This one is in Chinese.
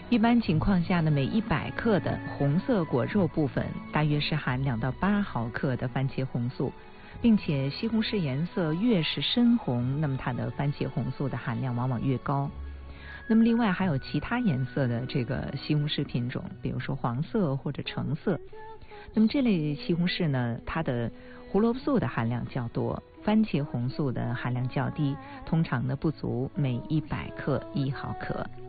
一般情况下呢，每100克的红色果肉部分大约是含2到8毫克的番茄红素，并且西红柿颜色越是深红，那么它的番茄红素的含量往往越高。那么另外还有其他颜色的这个西红柿品种，比如说黄色或者橙色。那么这类西红柿呢，它的胡萝卜素的含量较多，番茄红素的含量较低，通常呢不足每100克1毫克。